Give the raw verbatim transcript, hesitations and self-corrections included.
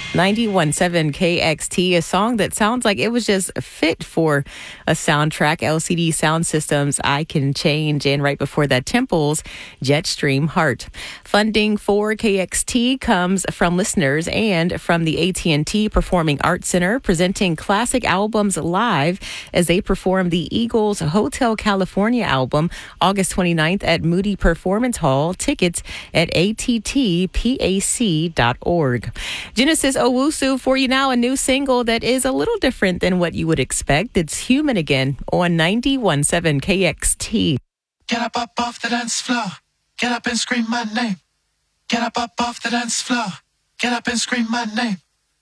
ninety-one point seven K X T, a song that sounds like it was just fit for a soundtrack. L C D Sound Systems, I Can Change, and right before that, Temple's Jetstream Heart. Funding for K X T comes from listeners and from the A T and T Performing Arts Center, presenting classic albums live as they perform the Eagles' Hotel California album August twenty-ninth at Moody Performance Hall. Tickets at A T T P A C dot org. Genesis Owusu for you now, a new single that is a little different than what you would expect. It's Human Again on ninety-one point seven K X T. Get up, up off the dance floor. Get up and scream my name. Get up, up off the dance floor. Get up and scream my name.